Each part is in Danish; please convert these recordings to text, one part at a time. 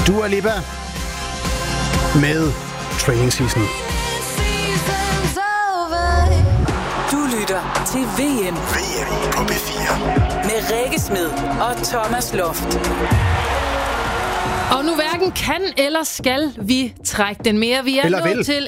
Dua Lipa med Training Season. Du lytter til VM på P4 med Rikke Smed og Thomas Loft. Og nu hverken kan eller skal vi trække den mere. Vi er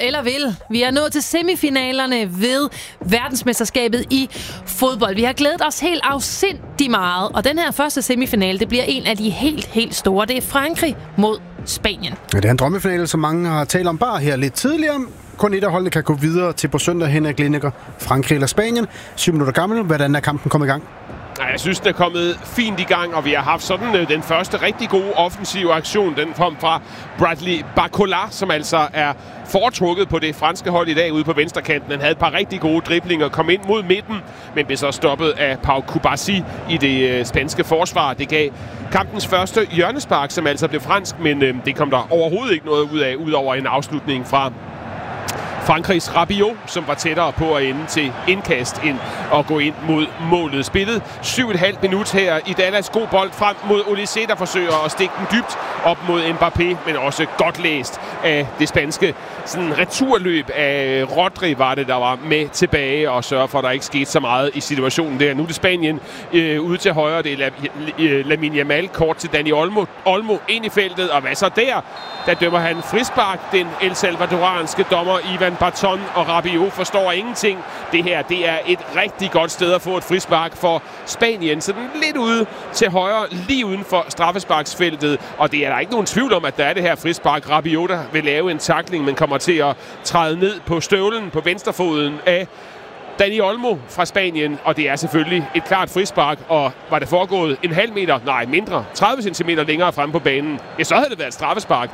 Vi er nået til semifinalerne ved verdensmesterskabet i fodbold. Vi har glædet os helt afsindigt meget. Og den her første semifinale, det bliver en af de helt store. Det er Frankrig mod Spanien. Ja, det er en drømmefinale, som mange har talt om bare her lidt tidligere. Kun et af holdene kan gå videre til på søndag. Henrik Lineker, Frankrig eller Spanien. 7 minutter gammel. Hvordan er kampen kommet i gang? Jeg synes, den er kommet fint i gang, og vi har haft sådan den første rigtig gode offensive aktion. Den kom fra Bradley Barcola, som altså er foretrukket på det franske hold i dag ude på venstrekanten. Han havde et par rigtig gode driblinger, kom ind mod midten, men blev så stoppet af Pau Kubasi i det spanske forsvar. Det gav kampens første hjørnespark, som altså blev fransk, men det kom der overhovedet ikke noget ud af, udover en afslutning fra Frankrigs Rabiot, som var tættere på at ende til indkast end at gå ind mod målet. Spillet 7,5 minut her i Dallas. God bold frem mod Olise, der forsøger at stikke den dybt op mod Mbappé, men også godt læst af det spanske sådan returløb af Rodri var det, der var med tilbage og sørger for, at der ikke skete så meget i situationen der. Nu er det Spanien ude til højre. Det er Lamine Yamal kort til Dani Olmo ind i feltet, og hvad så der? Der dømmer han frispark, den El Salvadoranske dommer Ivan Barton, og Rabiot forstår ingenting. Det her, det er et rigtig godt sted at få et frispark for Spanien. Så den lidt ude til højre, lige uden for straffesparksfeltet. Og det er der ikke nogen tvivl om, at der er det her frispark. Rabiot, der vil lave en tackling, men kommer til at træde ned på støvlen på venstrefoden af Dani Olmo fra Spanien, og det er selvfølgelig et klart frispark, og var det foregået en halv meter, nej mindre, 30 cm længere fremme på banen, ja, så havde det været et straffespark.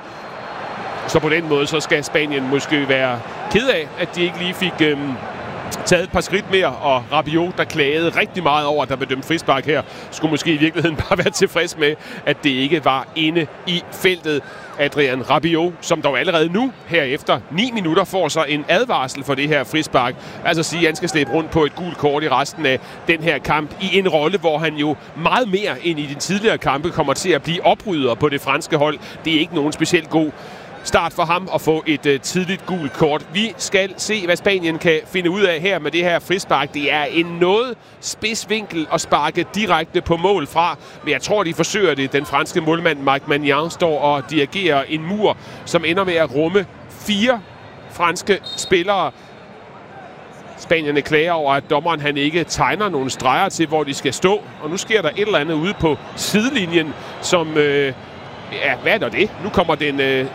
Så på den måde, så skal Spanien måske være ked af, at de ikke lige fik taget et par skridt mere, og Rabiot, der klagede rigtig meget over, at der blev dømt frispark her, skulle måske i virkeligheden bare være tilfreds med, at det ikke var inde i feltet. Adrien Rabiot, som dog allerede nu, herefter 9 minutter, får så en advarsel for det her frispark. Altså sige, at han skal slæbe rundt på et gult kort i resten af den her kamp, i en rolle, hvor han jo meget mere end i de tidligere kampe kommer til at blive oprydder på det franske hold. Det er ikke nogen specielt god start for ham at få et tidligt gult kort. Vi skal se, hvad Spanien kan finde ud af her med det her frispark. Det er en noget spids vinkel at sparke direkte på mål fra, men jeg tror, de forsøger det. Den franske målmand Mike Maignan står og dirigerer en mur, som ender med at rumme 4 franske spillere. Spanierne klager over, at dommeren han ikke tegner nogle streger til, hvor de skal stå. Og nu sker der et eller andet ude på sidelinjen, som hvad er der det? Nu kommer den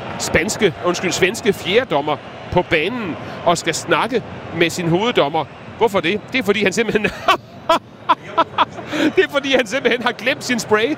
svenske fjerdedommer på banen og skal snakke med sin hoveddommer. Hvorfor det? Det er fordi han simpelthen har glemt sin spray.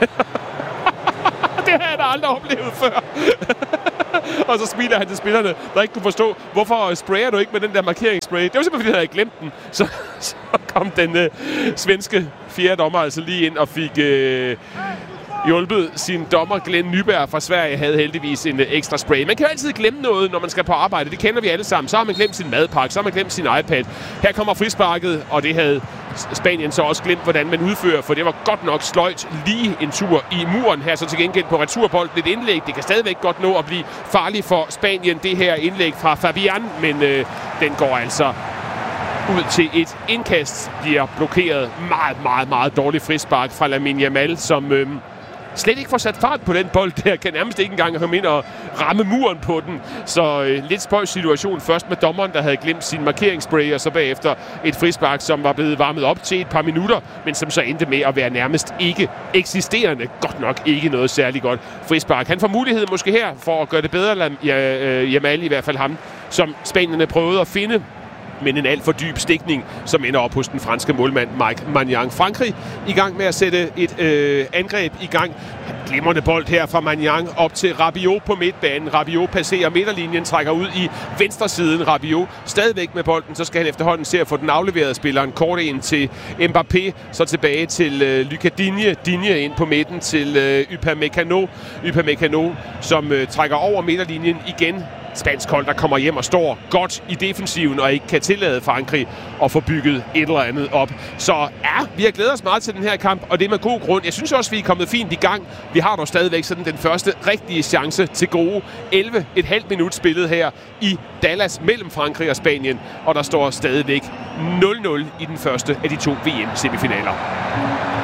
Det har jeg da aldrig oplevet før. Og så smiler han til spillerne, der ikke kunne forstå, hvorfor sprayer du ikke med den der markeringsspray? Det var simpelthen, fordi han havde glemt den. Så kom den svenske fjerdedommer altså lige ind og fik hjulpet sin dommer Glenn Nyberg fra Sverige, havde heldigvis en ekstra spray. Man kan jo altid glemme noget, når man skal på arbejde. Det kender vi alle sammen. Så har man glemt sin madpakke, så har man glemt sin iPad. Her kommer frisparket, og det havde Spanien så også glemt, hvordan man udfører, for det var godt nok sløjt lige en tur i muren. Her så til gengæld på returbolden et indlæg. Det kan stadigvæk godt nå at blive farligt for Spanien, det her indlæg fra Fabian, men den går altså ud til et indkast. Bliver blokeret. Meget dårlig frispark fra Lamine Yamal, som slet ikke får sat fart på den bold der, kan nærmest ikke engang komme ind og ramme muren på den. Så lidt spøjs situation først med dommeren, der havde glemt sin markeringsspray, og så bagefter et frispark, som var blevet varmet op til et par minutter, men som så endte med at være nærmest ikke eksisterende. Godt nok ikke noget særligt godt frispark. Han får mulighed måske her for at gøre det bedre, Yamal i hvert fald ham, som spanierne prøvede at finde, men en alt for dyb stikning, som ender op hos den franske målmand Mike Maignan. Frankrig i gang med at sætte et angreb i gang. Glimrende bold her fra Maignan op til Rabiot på midtbanen. Rabiot passerer midterlinjen, trækker ud i venstresiden. Rabiot stadigvæk med bolden, så skal han efterhånden se at få den afleveret. Spilleren kort ind til Mbappé, så tilbage til Lucas Digne ind på midten til Upamecano, som trækker over midterlinjen igen. spansk hold, der kommer hjem og står godt i defensiven og ikke kan tillade Frankrig at få bygget et eller andet op. Så ja, vi har glædet os meget til den her kamp, og det er med god grund. Jeg synes også, vi er kommet fint i gang. Vi har dog stadigvæk sådan den første rigtige chance til gode 11,5 minut spillet her i Dallas mellem Frankrig og Spanien, og der står stadigvæk 0-0 i den første af de 2 VM-semifinaler.